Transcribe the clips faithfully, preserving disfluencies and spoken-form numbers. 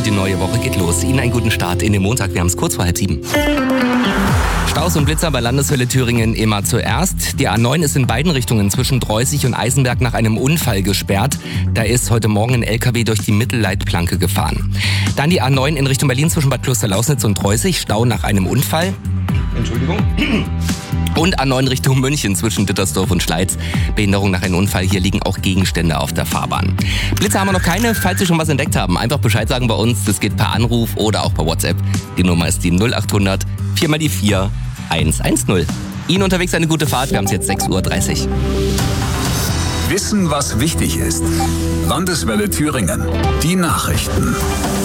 und die neue Woche geht los. Ihnen einen guten Start in den Montag. Wir haben es kurz vor halb sieben. Staus und Blitzer bei Landeshölle Thüringen immer zuerst. Die A neun ist in beiden Richtungen zwischen Dreußig und Eisenberg nach einem Unfall gesperrt. Da ist heute Morgen ein L K W durch die Mittelleitplanke gefahren. Dann die A neun in Richtung Berlin zwischen Bad Klosterlausnitz und Dreußig. Stau nach einem Unfall. Entschuldigung. Und A neun Richtung München zwischen Dittersdorf und Schleiz. Behinderung nach einem Unfall. Hier liegen auch Gegenstände auf der Fahrbahn. Blitzer haben wir noch keine. Falls Sie schon was entdeckt haben, einfach Bescheid sagen bei uns. Das geht per Anruf oder auch per WhatsApp. Die Nummer ist die null acht hundert vier mal die vier eins eins null. Ihnen unterwegs eine gute Fahrt. Wir haben es jetzt sechs Uhr dreißig. Wissen, was wichtig ist. Landeswelle Thüringen. Die Nachrichten.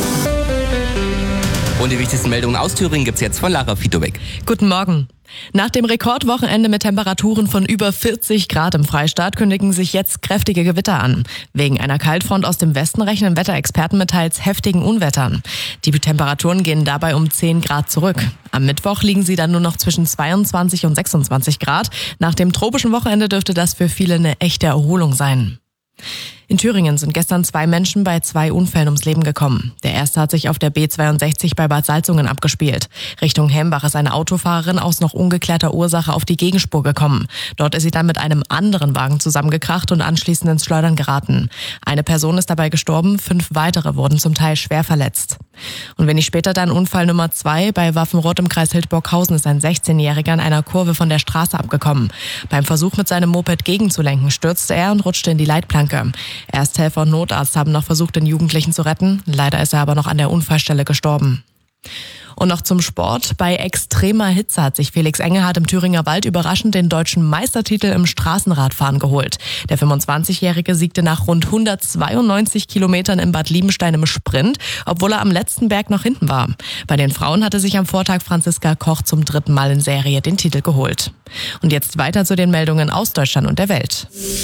Und die wichtigsten Meldungen aus Thüringen gibt's jetzt von Lara Fitowek. Guten Morgen. Nach dem Rekordwochenende mit Temperaturen von über vierzig Grad im Freistaat kündigen sich jetzt kräftige Gewitter an. Wegen einer Kaltfront aus dem Westen rechnen Wetterexperten mit teils heftigen Unwettern. Die Temperaturen gehen dabei um zehn Grad zurück. Am Mittwoch liegen sie dann nur noch zwischen zweiundzwanzig und sechsundzwanzig Grad. Nach dem tropischen Wochenende dürfte das für viele eine echte Erholung sein. In Thüringen sind gestern zwei Menschen bei zwei Unfällen ums Leben gekommen. Der erste hat sich auf der B zweiundsechzig bei Bad Salzungen abgespielt. Richtung Hembach ist eine Autofahrerin aus noch ungeklärter Ursache auf die Gegenspur gekommen. Dort ist sie dann mit einem anderen Wagen zusammengekracht und anschließend ins Schleudern geraten. Eine Person ist dabei gestorben, fünf weitere wurden zum Teil schwer verletzt. Und wenig später dann Unfall Nummer zwei. Bei Waffenroth im Kreis Hildburghausen ist ein sechzehnjähriger in einer Kurve von der Straße abgekommen. Beim Versuch mit seinem Moped gegenzulenken stürzte er und rutschte in die Leitplanke. Ersthelfer und Notarzt haben noch versucht, den Jugendlichen zu retten. Leider ist er aber noch an der Unfallstelle gestorben. Und noch zum Sport. Bei extremer Hitze hat sich Felix Engelhardt im Thüringer Wald überraschend den deutschen Meistertitel im Straßenradfahren geholt. Der fünfundzwanzigjährige siegte nach rund hundertzweiundneunzig Kilometern in Bad Liebenstein im Sprint, obwohl er am letzten Berg noch hinten war. Bei den Frauen hatte sich am Vortag Franziska Koch zum dritten Mal in Serie den Titel geholt. Und jetzt weiter zu den Meldungen aus Deutschland und der Welt.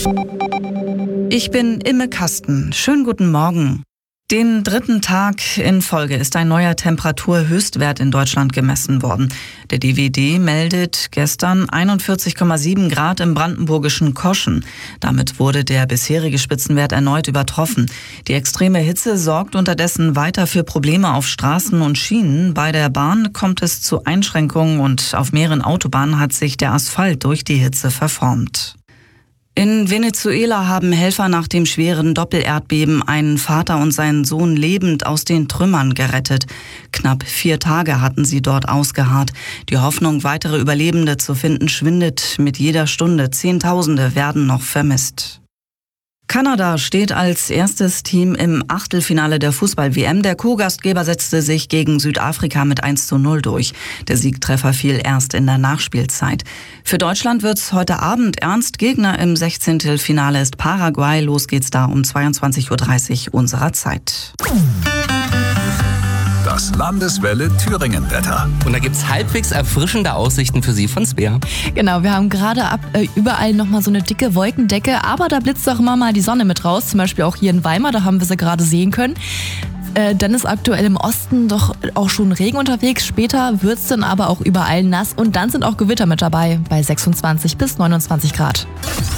Ich bin Imme Kasten. Schönen guten Morgen. Den dritten Tag in Folge ist ein neuer Temperaturhöchstwert in Deutschland gemessen worden. Der D W D meldet gestern einundvierzig Komma sieben Grad im brandenburgischen Koschen. Damit wurde der bisherige Spitzenwert erneut übertroffen. Die extreme Hitze sorgt unterdessen weiter für Probleme auf Straßen und Schienen. Bei der Bahn kommt es zu Einschränkungen und auf mehreren Autobahnen hat sich der Asphalt durch die Hitze verformt. In Venezuela haben Helfer nach dem schweren Doppelerdbeben einen Vater und seinen Sohn lebend aus den Trümmern gerettet. Knapp vier Tage hatten sie dort ausgeharrt. Die Hoffnung, weitere Überlebende zu finden, schwindet mit jeder Stunde. Zehntausende werden noch vermisst. Kanada steht als erstes Team im Achtelfinale der Fußball-W M. Der Co-Gastgeber setzte sich gegen Südafrika mit eins zu null durch. Der Siegtreffer fiel erst in der Nachspielzeit. Für Deutschland wird's heute Abend ernst. Gegner im Sechzehntelfinale ist Paraguay. Los geht's da um zweiundzwanzig Uhr dreißig unserer Zeit. Das Landeswelle Thüringen-Wetter. Und da gibt's halbwegs erfrischende Aussichten für Sie von Svea. Genau, wir haben gerade ab, äh, überall nochmal so eine dicke Wolkendecke, aber da blitzt auch immer mal die Sonne mit raus, zum Beispiel auch hier in Weimar, da haben wir sie gerade sehen können. Äh, dann ist aktuell im Osten doch auch schon Regen unterwegs, später wird's dann aber auch überall nass und dann sind auch Gewitter mit dabei, bei sechsundzwanzig bis neunundzwanzig Grad.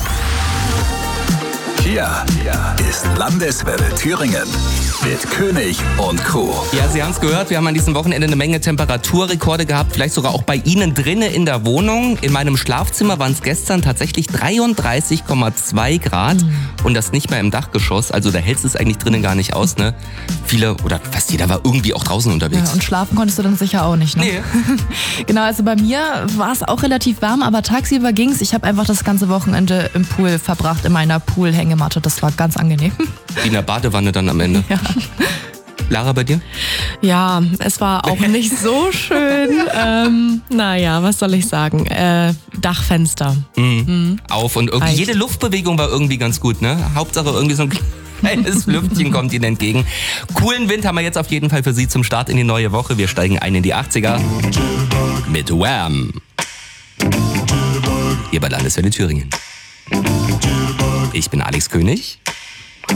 Hier ist Landeswelle Thüringen mit König und Co. Ja, Sie haben es gehört, wir haben an diesem Wochenende eine Menge Temperaturrekorde gehabt, vielleicht sogar auch bei Ihnen drinnen in der Wohnung. In meinem Schlafzimmer waren es gestern tatsächlich dreiunddreißig Komma zwei Grad mhm. und das nicht mehr im Dachgeschoss, also da hältst du es eigentlich drinnen gar nicht aus, ne? Viele oder fast jeder war irgendwie auch draußen unterwegs. Ja, und schlafen konntest du dann sicher auch nicht, ne? Nee. Genau, also bei mir war es auch relativ warm, aber tagsüber ging's. Ich habe einfach das ganze Wochenende im Pool verbracht, in meiner Pool-Hängematte. Das war ganz angenehm. Wie in der Badewanne dann am Ende. Ja. Lara, bei dir? Ja, es war auch nicht so schön. ähm, naja, was soll ich sagen? Äh, Dachfenster. Mhm. Mhm. Auf und irgendwie Reicht. jede Luftbewegung war irgendwie ganz gut, ne? Hauptsache irgendwie so ein kleines Lüftchen kommt Ihnen entgegen. Coolen Wind haben wir jetzt auf jeden Fall für Sie zum Start in die neue Woche. Wir steigen ein in die achtziger mit Wham! Hier bei Landeswelle Thüringen. Ich bin Alex König.